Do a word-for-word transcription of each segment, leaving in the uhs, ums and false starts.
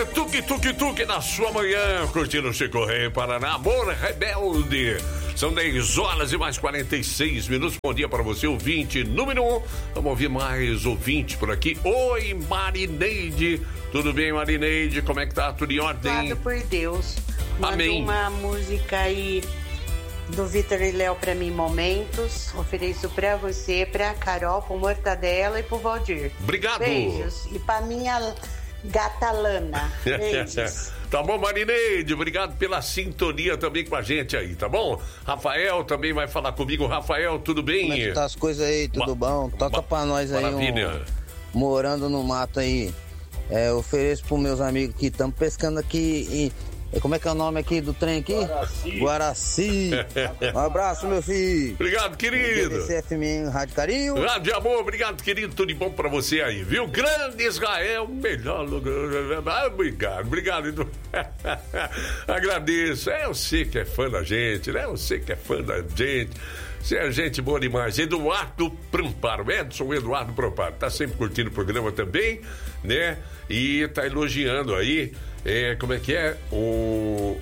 Tuque, tuque, tuque na sua manhã, curtindo o Chico Rei Paraná, Amor Rebelde. São dez horas e mais quarenta e seis minutos. Bom dia para você, ouvinte número um. Vamos ouvir mais ouvinte por aqui. Oi, Marineide. Tudo bem, Marineide? Como é que tá? Tudo em ordem? Obrigado por Deus. Manda Amém. Uma música aí do Vitor e Léo pra mim, Momentos. Ofereço pra você, pra Carol, pro Mortadela e pro Valdir. Obrigado. Beijos. E pra minha gata Lana. Beijos. Tá bom, Marineide? Obrigado pela sintonia também com a gente aí, tá bom? Rafael também vai falar comigo. Rafael, tudo bem? Como é que tá as coisas aí? Tudo Ma- bom? Toca Ma- pra nós aí. Maravilha. Um, morando no mato aí. É, ofereço pros meus amigos que estamos pescando aqui em... Como é que é o nome aqui do trem aqui? Guaraci. Guaraci. Um abraço, meu filho. Obrigado, querido. D B C F M, Rádio Carinho. Rádio Amor, obrigado, querido. Tudo de bom pra você aí, viu? Grande Israel, melhor lugar. Ah, obrigado, obrigado. Agradeço. É, eu sei que é fã da gente, né? Eu sei que é fã da gente. Você é gente boa demais. Eduardo Pramparo, Edson Eduardo Pramparo, tá sempre curtindo o programa também, né? E tá elogiando aí, é, como é que é? O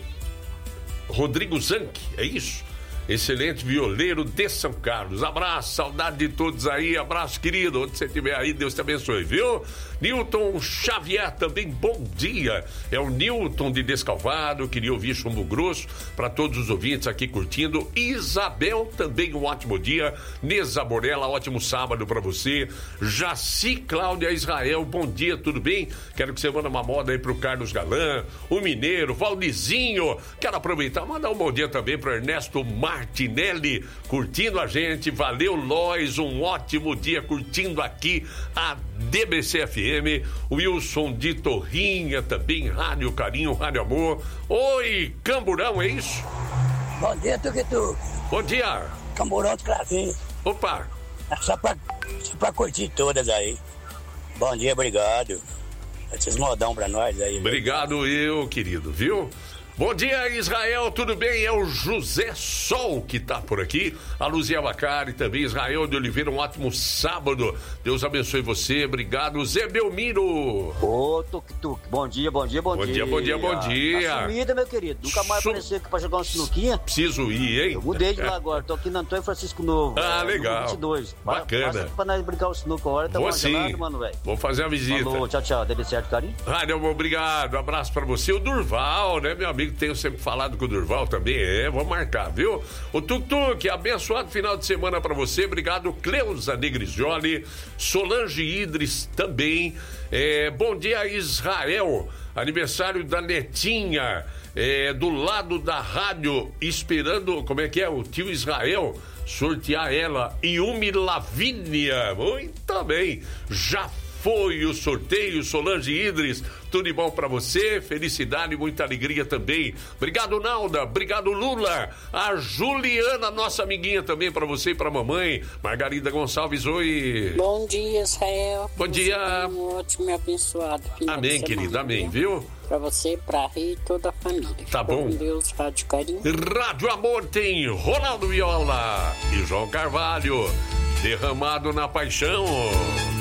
Rodrigo Zanck, é isso? Excelente violeiro de São Carlos. Abraço, saudade de todos aí. Abraço, querido. Onde você estiver aí, Deus te abençoe, viu? Nilton Xavier também, bom dia. É o Nilton de Descalvado. Queria ouvir Chumbo Grosso para todos os ouvintes aqui curtindo. Isabel, também um ótimo dia. Neza Borella, ótimo sábado para você. Jaci Cláudia Israel, bom dia, tudo bem? Quero que você mande uma moda aí pro Carlos Galan, o Mineiro, Valdizinho. Quero aproveitar, mandar um bom dia também pro Ernesto Martinelli, curtindo a gente. Valeu, Lois, um ótimo dia curtindo aqui a D B C F M. Wilson de Torrinha também, Rádio Carinho, Rádio Amor. Oi, Camburão, é isso? Bom dia, Tuque-Tuque. Bom dia. Camburão de Cravinho. Opa. É só pra, só pra curtir todas aí. Bom dia, obrigado. Esses modão pra nós aí. Obrigado, viu? Eu, querido, viu? Bom dia, Israel, tudo bem? É o José Sol que tá por aqui. A Luzia Bacari também, Israel de Oliveira, um ótimo sábado. Deus abençoe você, obrigado. Zé Belmiro. Ô, Tuque-Tuque, bom dia, bom dia, bom, bom dia. dia. Bom dia, bom dia, Tá sumida, meu querido. Nunca mais Su... apareceu aqui pra jogar uma sinuquinha. Preciso ir, hein? Eu mudei de lá agora, tô aqui no Antônio Francisco Novo. Ah, é, legal. vinte e dois. Bacana. Passa pra nós brincar o sinuca agora, tá Vou uma sim. gelada, mano, velho. Vou fazer uma visita. Falou, tchau, tchau. D B C de Carinho. Rádio, obrigado. Um abraço pra você. O Durval, né, meu amigo? Tenho sempre falado com o Durval também. É, vamos marcar, viu? O Tuk-Tuk, abençoado final de semana pra você. Obrigado, Cleusa Negrisjoli. Solange Idris também. É, bom dia, Israel. Aniversário da Netinha. É, do lado da rádio, esperando, como é que é? O tio Israel sortear ela. Yumi Lavínia. Muito bem. Já foi o sorteio, Solange Idris. Tudo de bom pra você, felicidade e muita alegria também. Obrigado, Nalda. Obrigado, Lula. A Juliana, nossa amiguinha também pra você e pra mamãe. Margarida Gonçalves, oi. Bom dia, Israel. Bom dia. Um ótimo e abençoado final Amém, de querida, semana, amém, viu? Pra você, pra Rei e toda a família. Tá bom. Com Deus, Rádio Carinho. Rádio Amor tem Ronaldo Viola e João Carvalho. Derramado na Paixão.